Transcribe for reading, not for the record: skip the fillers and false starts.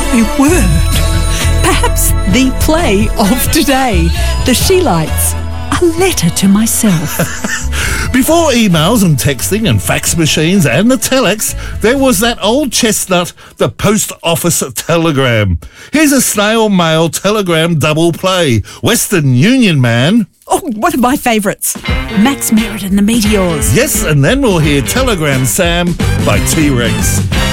My word. Perhaps the play of today. The She-Lights. A letter to myself. Before emails and texting and fax machines and the telex, there was that old chestnut, the post office telegram. Here's a snail mail telegram double play. Western Union Man. Oh, one of my favourites. Max Merritt and the Meteors. Yes, and then we'll hear Telegram Sam by T-Rex.